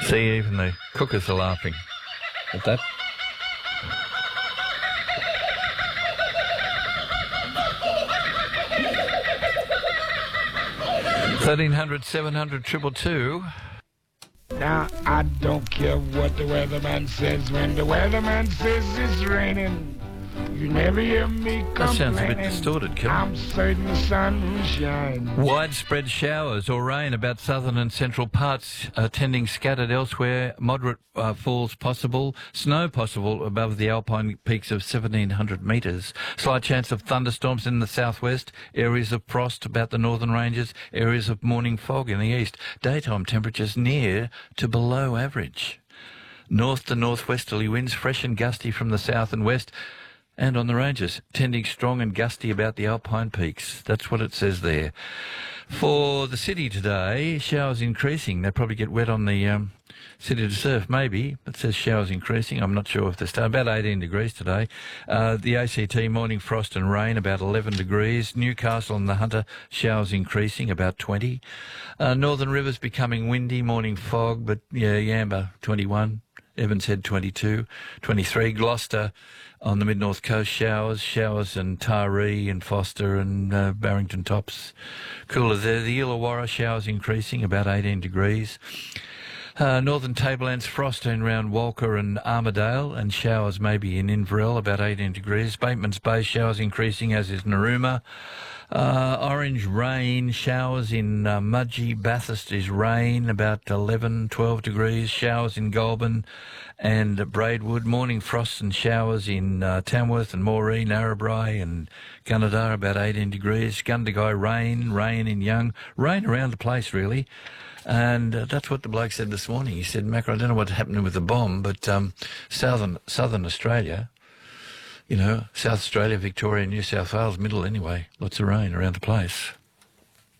See, even the cookers are laughing at that. $1300 700 222. Now, I don't care what the weatherman says. When the weatherman says it's raining, you never hear me complaining. That sounds a bit distorted, Kim. I'm certain the sun will shine. Widespread showers or rain about southern and central parts, tending scattered elsewhere. Moderate falls possible. Snow possible above the alpine peaks of 1,700 metres. Slight chance of thunderstorms in the southwest. Areas of frost about the northern ranges. Areas of morning fog in the east. Daytime temperatures near to below average. North to northwesterly winds, fresh and gusty from the south and west. And on the ranges, tending strong and gusty about the alpine peaks. That's what it says there. For the city today, showers increasing. They probably get wet on the city to surf, maybe. It says showers increasing. I'm not sure if they start. About 18 degrees today. The ACT, morning frost and rain, about 11 degrees. Newcastle and the Hunter, showers increasing, about 20. Northern Rivers becoming windy, morning fog, but yeah, Yamba, 21. Evans Head 22, 23. Gloucester on the mid-north coast, showers and Taree and Foster and Barrington Tops. Cooler there. The Illawarra, showers increasing, about 18 degrees. Northern Tablelands, frost in around Walker and Armidale, and showers maybe in Inverell, about 18 degrees. Bateman's Bay, showers increasing, as is Narooma. Orange rain, showers in Mudgee. Bathurst is rain, about 11, 12 degrees. Showers in Goulburn and Braidwood. Morning frosts and showers in Tamworth and Moree, Narrabri and Gunnedah, about 18 degrees. Gundagai, rain in Young. Rain around the place, really. And that's what the bloke said this morning. He said, Macro, I don't know what's happening with the bomb, but southern Australia, you know, South Australia, Victoria, New South Wales, middle anyway, lots of rain around the place.